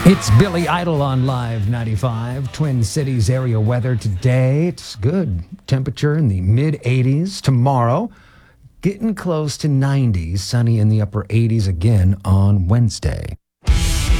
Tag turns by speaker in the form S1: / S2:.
S1: It's Billy Idol on Live 95. Twin Cities area weather today. It's good. Temperature in the mid 80s. Tomorrow, getting close to 90s. Sunny in the upper 80s again on Wednesday.